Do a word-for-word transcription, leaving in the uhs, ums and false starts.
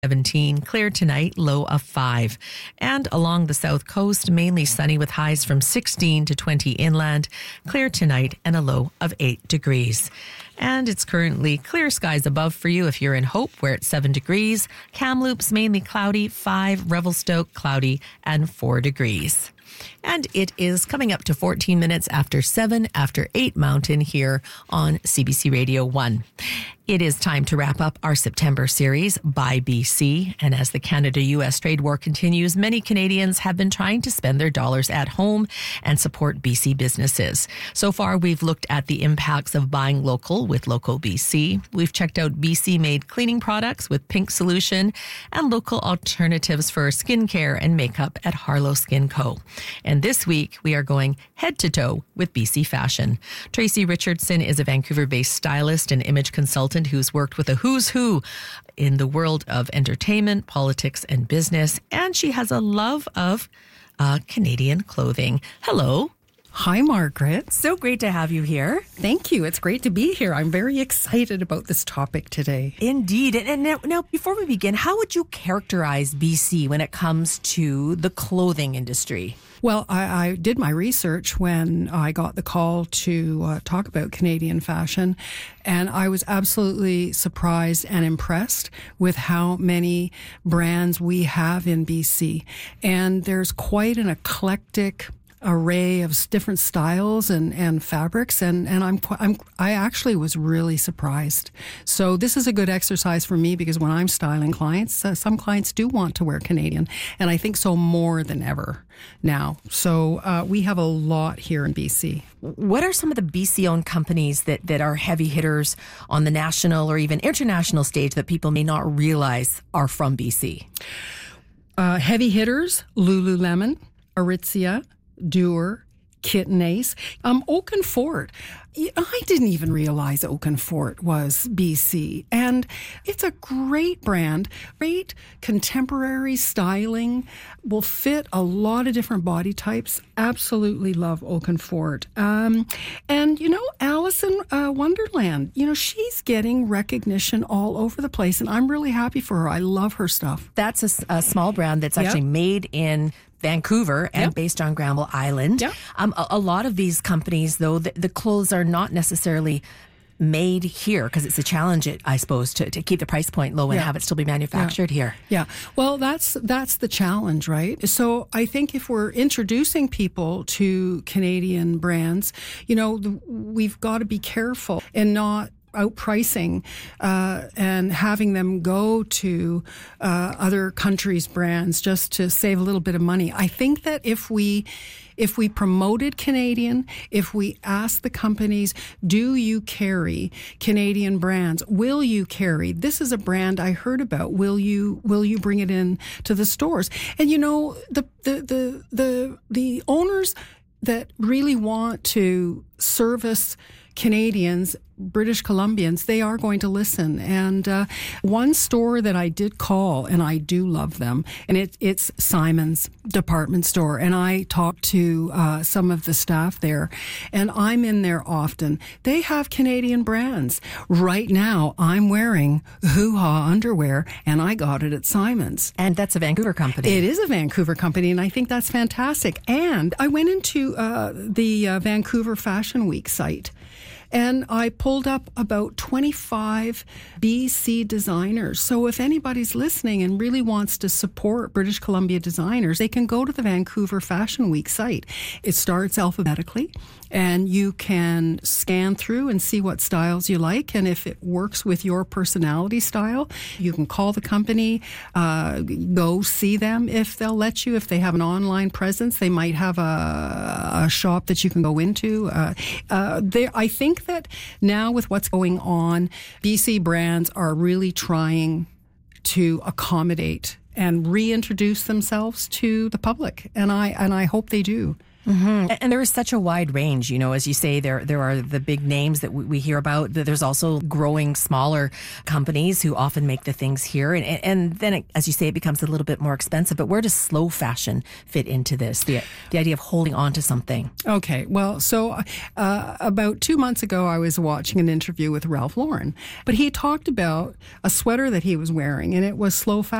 seventeen, clear tonight, low of five. And along the south coast, mainly sunny with highs from sixteen to twenty inland, clear tonight and a low of eight degrees. And it's currently clear skies above for you if you're in Hope, where it's seven degrees. Kamloops, mainly cloudy, five. Revelstoke, cloudy, and four degrees. And it is coming up to fourteen minutes after seven, after eight Mountain here on C B C Radio one. It is time to wrap up our September series by B C. And as the Canada-U S trade war continues, many Canadians have been trying to spend their dollars at home and support B C businesses. So far, we've looked at the impacts of buying local with Local B C. We've checked out B C-made cleaning products with Pink Solution and local alternatives for skincare and makeup at Harlow Skin Co. And this week, we are going head-to-toe with B C Fashion. Tracy Richardson is a Vancouver-based stylist and image consultant who's worked with a who's who in the world of entertainment, politics, and business. And she has a love of uh, Canadian clothing. Hello. Hi, Margaret. So great to have you here. Thank you. It's great to be here. I'm very excited about this topic today. Indeed. And, and now, now, before we begin, how would you characterize B C when it comes to the clothing industry? Well, I, I did my research when I got the call to uh, talk about Canadian fashion, and I was absolutely surprised and impressed with how many brands we have in B C. And there's quite an eclectic array of different styles and, and fabrics, and, and I'm, I'm I actually was really surprised. So this is a good exercise for me because when I'm styling clients, uh, some clients do want to wear Canadian, and I think so more than ever now. So uh, we have a lot here in B C. What are some of the B C-owned companies that, that are heavy hitters on the national or even international stage that people may not realize are from B C? Uh, heavy hitters, Lululemon, Aritzia, Duer, Kitten Ace, um, Oaken Fort. I didn't even realize Oaken Fort was B C. And it's a great brand, great contemporary styling, will fit a lot of different body types. Absolutely love Oaken Fort. Um, and, you know, Alison uh, Wonderland, you know, she's getting recognition all over the place. And I'm really happy for her. I love her stuff. That's a, a small brand that's actually Yep. made in Vancouver and Yep. based on Granville Island. Yep. Um, a, a lot of these companies, though, the, the clothes are not necessarily made here because it's a challenge, it, I suppose, to, to keep the price point low and Yeah. have it still be manufactured Yeah. here. Yeah. Well, that's that's the challenge, right? So I think if we're introducing people to Canadian brands, you know, the, we've got to be careful and not outpricing uh, and having them go to uh, other countries' brands just to save a little bit of money. I think that if we if we promoted Canadian, if we asked the companies, do you carry Canadian brands? Will you carry? This is a brand I heard about. Will you will you bring it in to the stores? And you know, the the the the, the owners that really want to service Canadians, British Columbians, they are going to listen. And uh, one store that I did call, and I do love them, and it, it's Simon's department store. And I talked to uh, some of the staff there, and I'm in there often. They have Canadian brands. Right now, I'm wearing Hoo Ha underwear, and I got it at Simon's. And that's a Vancouver company. It is a Vancouver company, and I think that's fantastic. And I went into uh, the uh, Vancouver Fashion Week site, and I pulled up about twenty-five B C designers. So if anybody's listening and really wants to support British Columbia designers, they can go to the Vancouver Fashion Week site. It starts alphabetically, and you can scan through and see what styles you like. And if it works with your personality style, you can call the company, uh, go see them if they'll let you. If they have an online presence, they might have a, a shop that you can go into. Uh, uh, they, I think that now with what's going on, B C brands are really trying to accommodate and reintroduce themselves to the public, and I and I hope they do. Mm-hmm. And there is such a wide range, you know, as you say, there there are the big names that we, we hear about. There's also growing smaller companies who often make the things here. And, and then, it, as you say, it becomes a little bit more expensive. But where does slow fashion fit into this? The, the idea of holding on to something. Okay. Well, so uh, about two months ago, I was watching an interview with Ralph Lauren. But he talked about a sweater that he was wearing, and it was slow fashion.